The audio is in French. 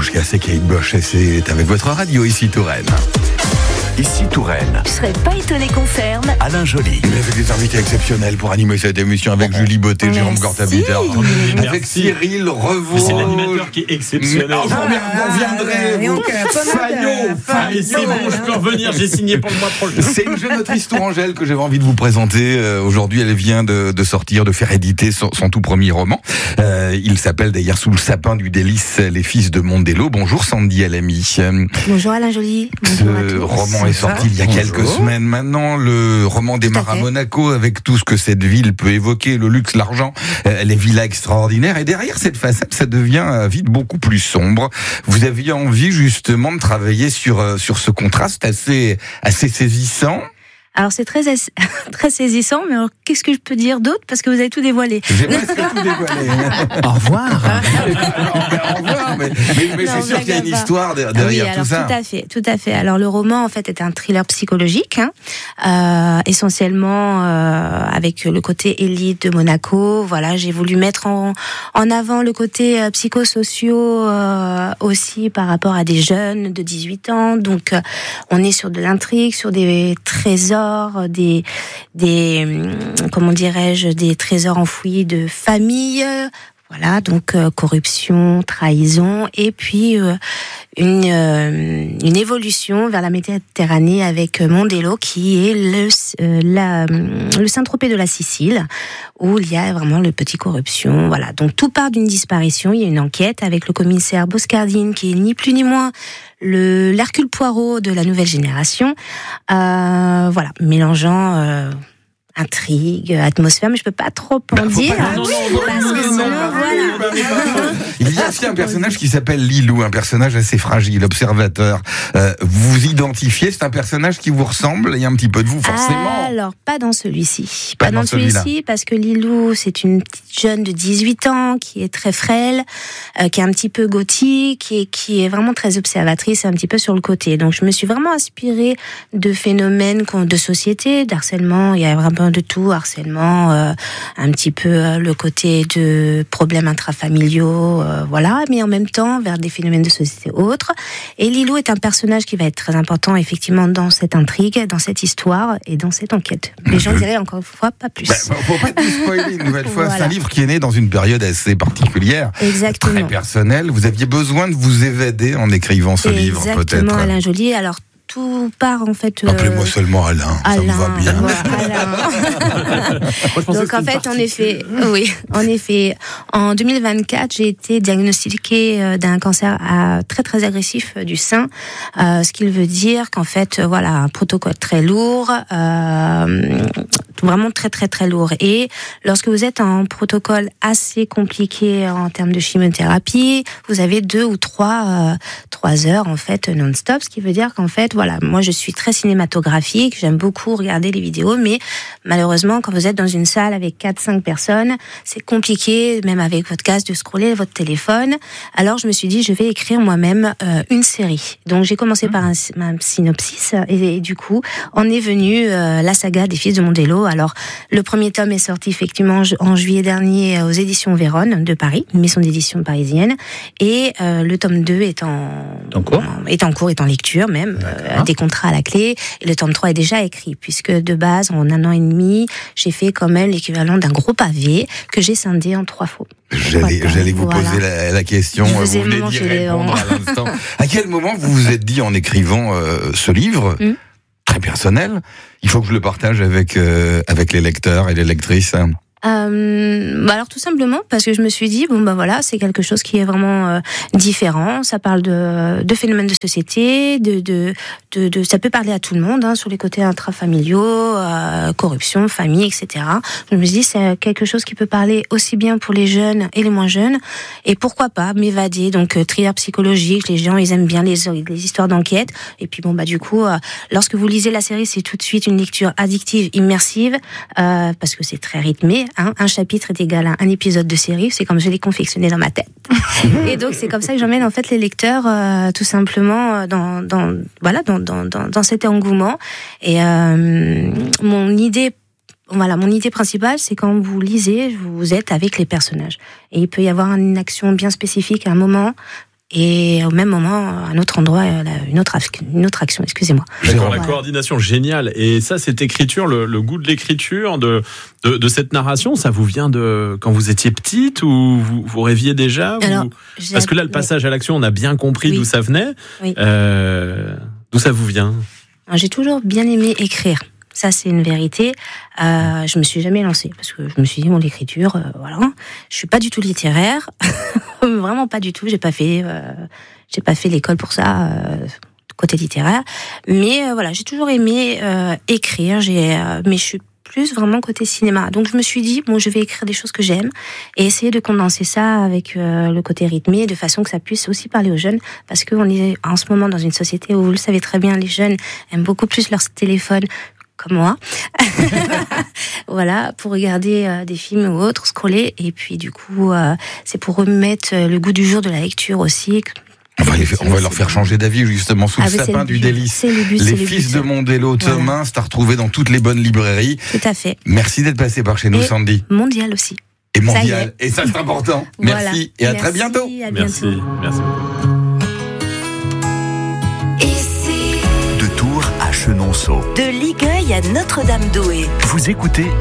Anouchka, c'est Kate Bosch et c'est avec votre radio ici Touraine. Ici Touraine. Je serais pas étonné qu'on ferme. Alain Joly. Mais avec des invités exceptionnels pour animer cette émission avec Julie Beauté, Jérôme Gortabiter, avec Cyril Revaux. C'est l'animateur qui est exceptionnel. Vous reviendrez, Fayot. C'est bon, je peux revenir, j'ai signé pour le mois prochain. C'est une jeune autrice tourangelle que j'avais envie de vous présenter. Aujourd'hui, elle vient de sortir, de faire éditer son tout premier roman. Il s'appelle d'ailleurs Sous le sapin du délice, les fils de Mondello. Bonjour Sandy Alamy. Bonjour Alain Joly. Bonjour à tous. Ce roman est sorti il y a quelques semaines maintenant. Le roman démarre à Monaco avec tout ce que cette ville peut évoquer, le luxe, l'argent, les villas extraordinaires. Et derrière cette façade, ça devient vite beaucoup plus sombre. Vous aviez envie justement de travailler sur ce contraste assez saisissant. Alors c'est très saisissant, mais alors qu'est-ce que je peux dire d'autre parce que vous avez tout dévoilé. J'ai presque tout dévoilé. Au revoir. Au revoir, mais je suis sûr qu'il y a une histoire derrière tout ça. Tout à fait. Alors le roman en fait est un thriller psychologique, essentiellement avec le côté élite de Monaco. Voilà, j'ai voulu mettre en avant le côté psychosociaux aussi par rapport à des jeunes de 18 ans. Donc on est sur de l'intrigue, sur des trésors, des trésors enfouis de famille. Voilà, donc corruption, trahison, et puis une évolution vers la Méditerranée avec Mondello, qui est le Saint-Tropez de la Sicile, où il y a vraiment le petit corruption. Voilà, donc tout part d'une disparition. Il y a une enquête avec le commissaire Boscardine, qui est ni plus ni moins l'Hercule Poirot de la nouvelle génération. Voilà, mélangeant intrigue, atmosphère, mais je peux pas trop en dire. Il y a aussi un personnage qui s'appelle Lilou, un personnage assez fragile, observateur. Vous identifiez, c'est un personnage qui vous ressemble, il y a un petit peu de vous forcément. Alors, pas dans celui-ci. Pas dans celui-ci, parce que Lilou, c'est une petite jeune de 18 ans qui est très frêle, qui est un petit peu gothique et qui est vraiment très observatrice, un petit peu sur le côté. Donc, je me suis vraiment inspirée de phénomènes de société, d'harcèlement. Il y a vraiment de tout, harcèlement, un petit peu le côté de problèmes intrafamiliaux, voilà, mais en même temps vers des phénomènes de société autres. Et Lilou est un personnage qui va être très important effectivement dans cette intrigue, dans cette histoire et dans cette enquête. Mais j'en dirai encore une fois pas plus. Faut pas tout spoiler une nouvelle fois. Voilà. C'est un livre qui est né dans une période assez particulière, Exactement. Très personnelle. Vous aviez besoin de vous évader en écrivant ce livre, peut-être. Exactement, Alain Joly. Alors tout part en fait. Appelez-moi seulement Alain, ça me va bien. Alain. Donc en fait, en effet, en 2024, j'ai été diagnostiquée d'un cancer très très agressif du sein, ce qui veut dire qu'en fait, voilà, un protocole très lourd, vraiment très très très lourd. Et lorsque vous êtes en protocole assez compliqué en termes de chimiothérapie, vous avez 2 ou 3 heures en fait non-stop, ce qui veut dire qu'en fait, voilà, moi je suis très cinématographique, j'aime beaucoup regarder les vidéos, mais malheureusement quand vous êtes dans une salle avec 4-5 personnes, c'est compliqué, même avec votre casque, de scroller votre téléphone. Alors je me suis dit, je vais écrire moi-même une série. Donc j'ai commencé par un synopsis et du coup, on est venu la saga des fils de Mondello. Alors le premier tome est sorti effectivement en juillet dernier aux éditions Vérone de Paris, une maison d'édition parisienne, et le tome 2 est en lecture même, des contrats à la clé, et le tome 3 est déjà écrit, puisque de base, en 1 an et demi, j'ai fait quand même l'équivalent d'un gros pavé que j'ai scindé en 3 fois. J'allais vous poser la question, vous venez d'y répondre à l'instant. À quel moment vous vous êtes dit, en écrivant ce livre, très personnel, il faut que je le partage avec les lecteurs et les lectrices? Alors tout simplement parce que je me suis dit voilà, c'est quelque chose qui est vraiment différent. Ça parle de phénomènes de société, de ça peut parler à tout le monde, sur les côtés intrafamiliaux, corruption, famille, etc. Je me suis dit c'est quelque chose qui peut parler aussi bien pour les jeunes et les moins jeunes, et pourquoi pas m'évader. Donc thriller psychologique, les gens ils aiment bien les histoires d'enquête, et puis du coup lorsque vous lisez la série, c'est tout de suite une lecture addictive, immersive, parce que c'est très rythmé. Un chapitre est égal à un épisode de série, c'est comme je l'ai confectionné dans ma tête. Et donc c'est comme ça que j'emmène en fait les lecteurs tout simplement dans cet engouement. Et mon idée principale, c'est quand vous lisez, vous êtes avec les personnages. Et il peut y avoir une action bien spécifique à un moment et au même moment, à un autre endroit, une autre action, excusez-moi. D'accord, la Voilà. coordination, génial. Et ça, cette écriture, le goût de l'écriture, de cette narration, ça vous vient de quand vous étiez petite ou vous rêviez déjà Alors, Parce que là, le passage à l'action, on a bien compris Oui. d'où ça venait. Oui. D'où ça vous vient? Alors, j'ai toujours bien aimé écrire. Ça, c'est une vérité. Je me suis jamais lancée parce que je me suis dit, bon, l'écriture, voilà. Je suis pas du tout littéraire. Vraiment pas du tout. J'ai pas fait l'école pour ça, côté littéraire. Mais voilà, j'ai toujours aimé écrire. Mais je suis plus vraiment côté cinéma. Donc je me suis dit, bon, je vais écrire des choses que j'aime et essayer de condenser ça avec le côté rythmé, de façon que ça puisse aussi parler aux jeunes, parce qu'on est en ce moment dans une société où, vous le savez très bien, les jeunes aiment beaucoup plus leur téléphone, comme moi. Voilà, pour regarder des films ou autres, scroller, et puis du coup, c'est pour remettre le goût du jour de la lecture aussi. On va leur faire changer d'avis justement sous le sapin du délice. C'est le but, Les Fils de Mondello, tome 1, c'est à retrouver dans toutes les bonnes librairies. Tout à fait. Merci d'être passé par chez nous, Et Sandy. mondial aussi. Et Ça y mondial. Et ça, c'est important. Voilà. Merci et à très bientôt. À Merci. bientôt. Merci. De Tours à Chenonceau. De Ligueuil à Notre-Dame-d'Oué. Vous écoutez